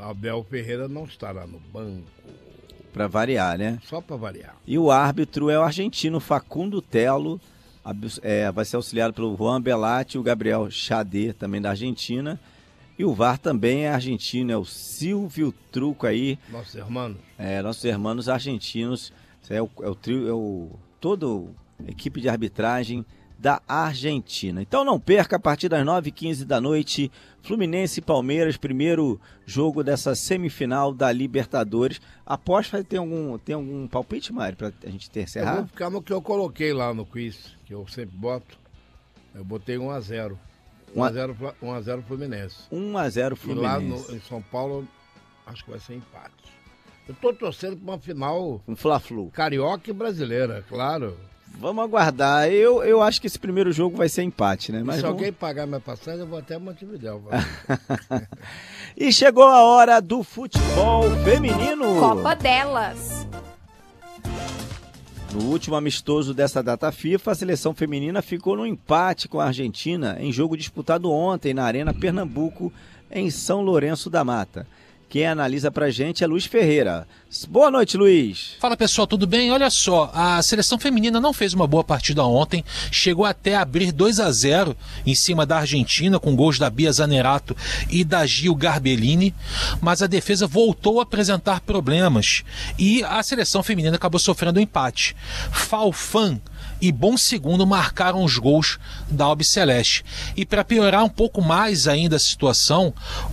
Abel Ferreira não estará no banco. Para variar, né? Só para variar. E o árbitro é o argentino Facundo Telo, vai ser auxiliado pelo Juan Belatti e o Gabriel Xadê, também da Argentina. E o VAR também é argentino, é o Silvio Truco aí. Nossos irmãos. Nossos irmãos argentinos. Toda a equipe de arbitragem da Argentina. Então não perca, a partir das 9h15 da noite, Fluminense e Palmeiras, primeiro jogo dessa semifinal da Libertadores. Após tem algum palpite, Mário, pra gente encerrar? Eu vou ficar no que eu coloquei lá no quiz, que eu sempre boto. Eu botei 1-0. 1-0 Fluminense. 1-0 Fluminense. E lá em São Paulo, acho que vai ser empate. Eu tô torcendo para uma final... Um Fla-Flu. Carioca e brasileira, claro. Vamos aguardar. Eu acho que esse primeiro jogo vai ser empate, né? Mas se alguém pagar minha passagem, eu vou até Montevidéu. E chegou a hora do futebol feminino. Copa delas. No último amistoso dessa data FIFA, a seleção feminina ficou no empate com a Argentina em jogo disputado ontem na Arena Pernambuco, em São Lourenço da Mata. Quem analisa pra gente é Luiz Ferreira. Boa noite, Luiz. Fala, pessoal, tudo bem? Olha só, a seleção feminina não fez uma boa partida ontem, chegou até a abrir 2-0 em cima da Argentina, com gols da Bia Zanerato e da Gil Garbellini, mas a defesa voltou a apresentar problemas e a seleção feminina acabou sofrendo um empate. Falfan e Bom Segundo marcaram os gols da Albiceleste. E para piorar um pouco mais ainda a situação,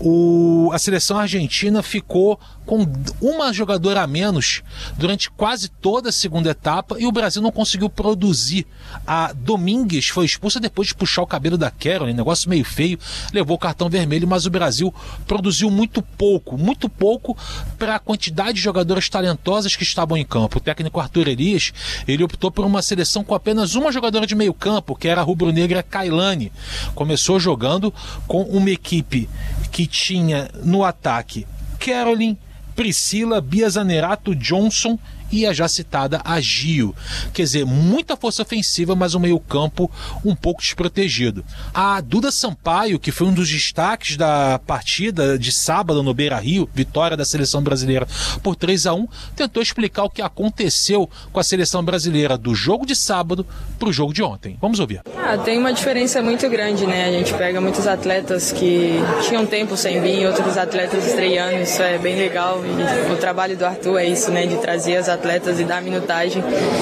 a seleção argentina ficou com uma jogadora a menos durante quase toda a segunda etapa e o Brasil não conseguiu produzir. A Domingues foi expulsa depois de puxar o cabelo da Caroline, negócio meio feio, levou o cartão vermelho, mas o Brasil produziu muito pouco para a quantidade de jogadoras talentosas que estavam em campo. O técnico Arthur Elias, ele optou por uma seleção com apenas uma jogadora de meio campo, que era a rubro-negra Kailane. Começou jogando com uma equipe que tinha no ataque Caroline, Priscila, Bia Zanerato, Johnson e a já citada a Gio. Quer dizer, muita força ofensiva, mas o meio-campo um pouco desprotegido. A Duda Sampaio, que foi um dos destaques da partida de sábado no Beira-Rio, vitória da seleção brasileira por 3-1, tentou explicar o que aconteceu com a seleção brasileira do jogo de sábado para o jogo de ontem. Vamos ouvir. Tem uma diferença muito grande, né? A gente pega muitos atletas que tinham tempo sem vir, outros atletas estreando, isso é bem legal. E o trabalho do Arthur é isso, né? De trazer as atletas e dar minutagem.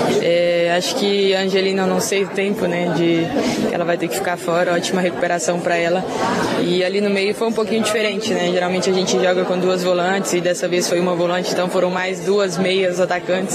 Acho que a Angelina não sei o tempo, né? Ela vai ter que ficar fora, ótima recuperação para ela. E ali no meio foi um pouquinho diferente, né? Geralmente a gente joga com duas volantes e dessa vez foi uma volante, então foram mais duas meias atacantes.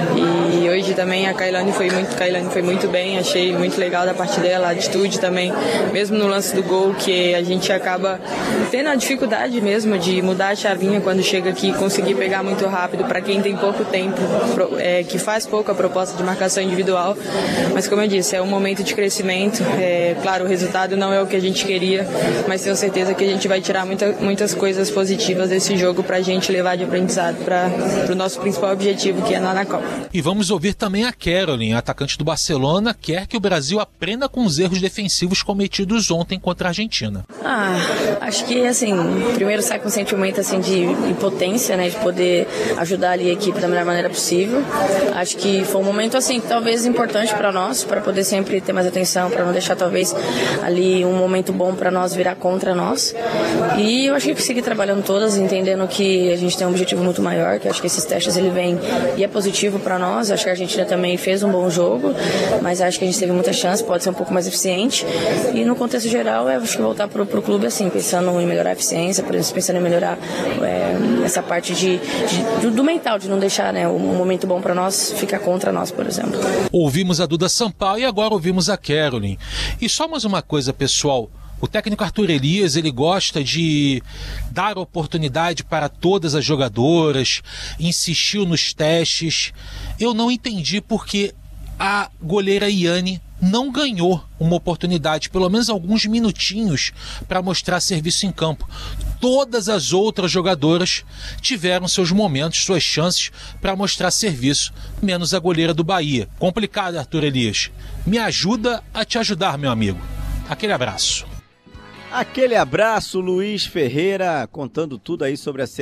E hoje também a Kailane foi muito bem, achei muito legal da parte dela, a atitude também, mesmo no lance do gol, que a gente acaba tendo a dificuldade mesmo de mudar a chavinha quando chega aqui e conseguir pegar muito rápido para quem tem pouco tempo, que faz pouco a proposta de marcação individual, mas como eu disse, é um momento de crescimento, claro, o resultado não é o que a gente queria, mas tenho certeza que a gente vai tirar muitas coisas positivas desse jogo para a gente levar de aprendizado para o nosso principal objetivo, que é lá na Copa. E vamos ouvir também a Caroline, atacante do Barcelona, quer que o Brasil aprenda com os erros defensivos cometidos ontem contra a Argentina. Acho que, assim, primeiro sai com um sentimento assim, de impotência, né, de poder ajudar ali a equipe da melhor maneira possível. Acho que foi um momento, assim, talvez importante para nós, para poder sempre ter mais atenção, para não deixar talvez ali um momento bom para nós virar contra nós. E eu acho que seguir trabalhando todas, entendendo que a gente tem um objetivo muito maior, que acho que esses testes ele vem e é positivo para nós. Acho que a Argentina também fez um bom jogo, mas acho que a gente teve muita chance, pode ser um pouco mais eficiente. E no contexto geral, acho que voltar pro clube assim, pensando em melhorar a eficiência, pensando em melhorar essa parte do mental, de não deixar, né, um momento bom para nós ficar contra nós, por exemplo. Ouvimos a Duda Sampaio e agora ouvimos a Caroline. E só mais uma coisa, pessoal. O técnico Arthur Elias, ele gosta de dar oportunidade para todas as jogadoras, insistiu nos testes. Eu não entendi porque a goleira Iane não ganhou uma oportunidade, pelo menos alguns minutinhos, para mostrar serviço em campo. Todas as outras jogadoras tiveram seus momentos, suas chances para mostrar serviço, menos a goleira do Bahia. Complicado, Arthur Elias. Me ajuda a te ajudar, meu amigo. Aquele abraço. Aquele abraço, Luiz Ferreira, contando tudo aí sobre a